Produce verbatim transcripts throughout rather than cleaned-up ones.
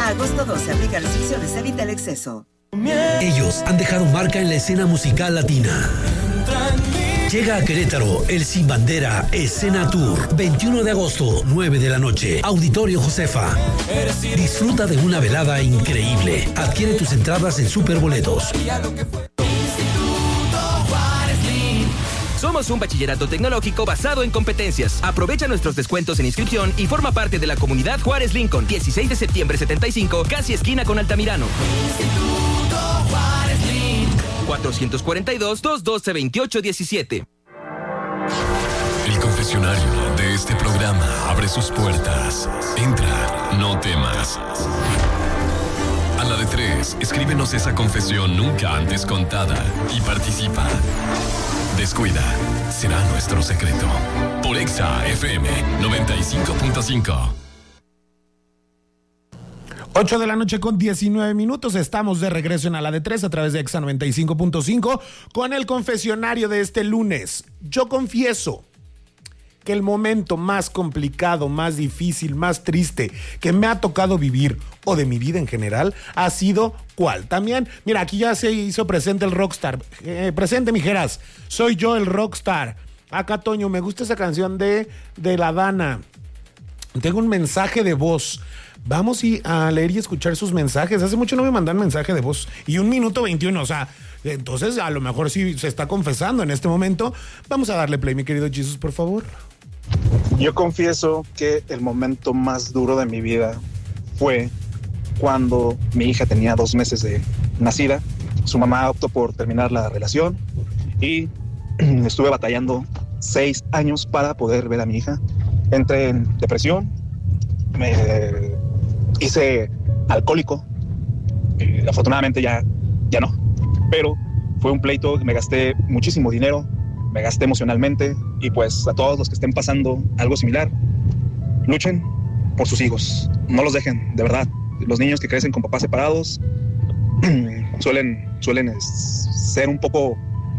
agosto doce, aplica restricciones, evita el exceso. Ellos han dejado marca en la escena musical latina. Llega a Querétaro el Sin Bandera Escena Tour, veintiuno de agosto, nueve de la noche, Auditorio Josefa. Disfruta de una velada increíble. Adquiere tus entradas en Superboletos. Somos un bachillerato tecnológico basado en competencias. Aprovecha nuestros descuentos en inscripción y forma parte de la comunidad Juárez Lincoln. dieciséis de septiembre setenta y cinco, casi esquina con Altamirano. Instituto Juárez Lincoln. cuatrocientos cuarenta y dos, doscientos doce, veintiocho diecisiete. El confesionario de este programa abre sus puertas. Entra, no temas. A la de tres, escríbenos esa confesión nunca antes contada y participa. Descuida, será nuestro secreto. Por Exa F M noventa y cinco punto cinco. ocho de la noche con diecinueve minutos. Estamos de regreso en A la de tres a través de Exa noventa y cinco punto cinco con el confesionario de este lunes. Yo confieso que el momento más complicado, más difícil, más triste que me ha tocado vivir o de mi vida en general ha sido ¿cuál? También, mira, aquí ya se hizo presente el rockstar. Eh, presente, mijeras. Soy yo el rockstar. Acá, Toño, me gusta esa canción de, de La Dana. Tengo un mensaje de voz. Vamos a leer y escuchar sus mensajes. Hace mucho no me mandan mensaje de voz. Y un minuto veintiuno, o sea, entonces a lo mejor sí se está confesando en este momento. Vamos a darle play, mi querido Jesus, por favor. Yo confieso que el momento más duro de mi vida fue cuando mi hija tenía dos meses de nacida. Su mamá optó por terminar la relación y estuve batallando seis años para poder ver a mi hija. Entré en depresión, me hice alcohólico, y afortunadamente ya, ya no, pero fue un pleito, me gasté muchísimo dinero, me gasté emocionalmente y pues a todos los que estén pasando algo similar, luchen por sus hijos, no los dejen, de verdad. Los niños que crecen con papás separados suelen, suelen ser un poco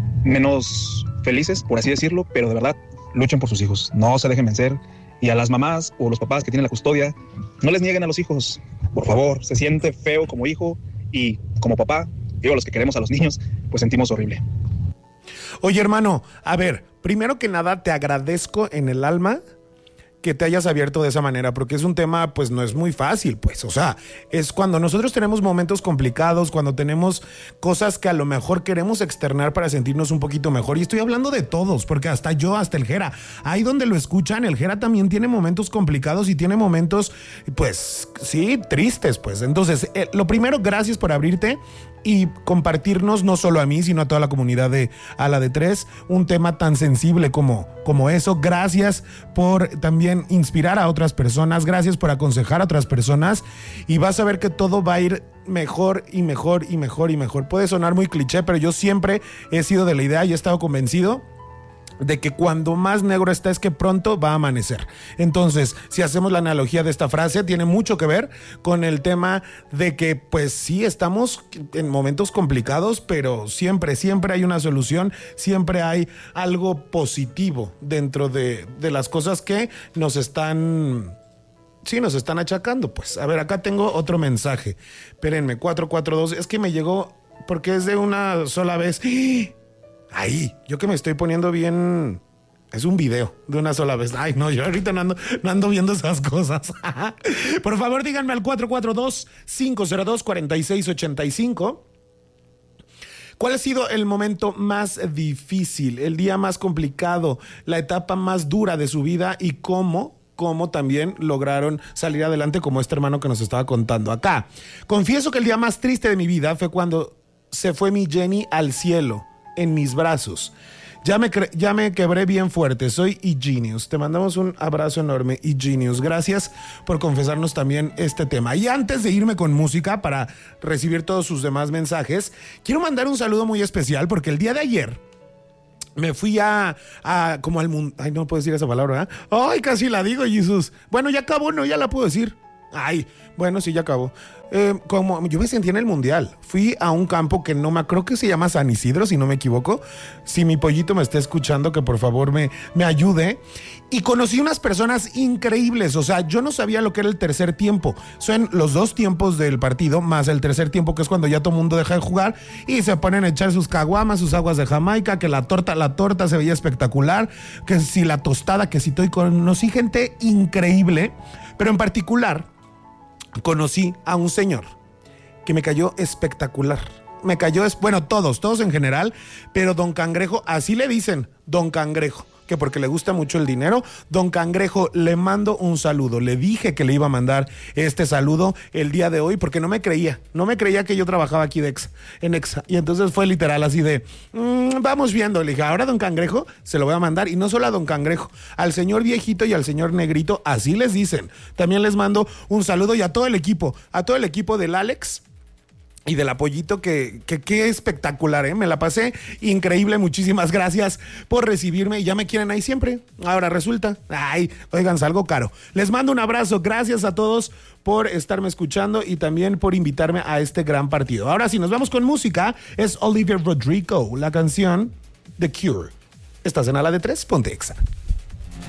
menos felices, por así decirlo, pero de verdad, luchen por sus hijos, no se dejen vencer. Y a las mamás o los papás que tienen la custodia, no les nieguen a los hijos, por favor. Se siente feo como hijo y como papá, digo, los que queremos a los niños, pues sentimos horrible. Oye, hermano, a ver, primero que nada te agradezco en el alma que te hayas abierto de esa manera, porque es un tema, pues no es muy fácil, pues, o sea, es cuando nosotros tenemos momentos complicados, cuando tenemos cosas que a lo mejor queremos externar para sentirnos un poquito mejor, y estoy hablando de todos, porque hasta yo, hasta el Jera, ahí donde lo escuchan, el Jera también tiene momentos complicados y tiene momentos, pues, sí, tristes, pues, entonces, eh, lo primero, gracias por abrirte y compartirnos, no solo a mí, sino a toda la comunidad de A la de tres, un tema tan sensible como, como eso. Gracias por también inspirar a otras personas, gracias por aconsejar a otras personas, y vas a ver que todo va a ir mejor y mejor y mejor y mejor. Puede sonar muy cliché, pero yo siempre he sido de la idea y he estado convencido de que cuando más negro está es que pronto va a amanecer. Entonces, si hacemos la analogía de esta frase, tiene mucho que ver con el tema de que, pues sí, estamos en momentos complicados, pero siempre, siempre hay una solución, siempre hay algo positivo dentro de, de las cosas que nos están... Sí, nos están achacando, pues. A ver, acá tengo otro mensaje. Espérenme, cuatro cuatro dos, es que me llegó porque es de una sola vez. Ahí, yo que me estoy poniendo bien... Es un video de una sola vez. Ay, no, yo ahorita no ando, no ando viendo esas cosas. Por favor, díganme al cuatro cuatro dos, cinco cero dos, cuatro seis ocho cinco. ¿Cuál ha sido el momento más difícil, el día más complicado, la etapa más dura de su vida y cómo... cómo también lograron salir adelante, como este hermano que nos estaba contando acá? Confieso que el día más triste de mi vida fue cuando se fue mi Jenny al cielo, en mis brazos. Ya me, cre- ya me quebré bien fuerte. Soy eGenius. Te mandamos un abrazo enorme, eGenius. Gracias por confesarnos también este tema. Y antes de irme con música para recibir todos sus demás mensajes, quiero mandar un saludo muy especial porque el día de ayer me fui a, a como al mundo. Ay, no puedo decir esa palabra, ¿verdad? Ay, casi la digo, Jesús. Bueno, ya acabó, no, ya la puedo decir. Ay, bueno, sí, ya acabó. Eh, como yo me sentí en el Mundial, fui a un campo que no me, creo que se llama San Isidro, si no me equivoco. Si mi pollito me está escuchando, que por favor me, me ayude. Y conocí unas personas increíbles, o sea, yo no sabía lo que era el tercer tiempo. Son los dos tiempos del partido, más el tercer tiempo, que es cuando ya todo el mundo deja de jugar y se ponen a echar sus caguamas, sus aguas de Jamaica, que la torta, la torta se veía espectacular, que si la tostada, que si estoy, conocí gente increíble, pero en particular conocí a un señor que me cayó espectacular. Me cayó, bueno, todos, todos en general, pero Don Cangrejo, así le dicen, Don Cangrejo, que porque le gusta mucho el dinero. Don Cangrejo, le mando un saludo. Le dije que le iba a mandar este saludo el día de hoy porque no me creía, no me creía que yo trabajaba aquí de ex, en Exa. Y entonces fue literal así de, mmm, vamos viendo. Le dije, ahora Don Cangrejo se lo voy a mandar. Y no solo a Don Cangrejo, al señor viejito y al señor negrito, así les dicen. También les mando un saludo y a todo el equipo, a todo el equipo del Alex y del Apoyito, que, que, que espectacular, ¿eh? Me la pasé increíble, muchísimas gracias por recibirme y ya me quieren ahí siempre. Ahora resulta, ay, oigan, salgo caro. Les mando un abrazo, gracias a todos por estarme escuchando y también por invitarme a este gran partido. Ahora sí, nos vamos con música, es Olivia Rodrigo, la canción The Cure. Estás en A la de Tres, ponte Exa.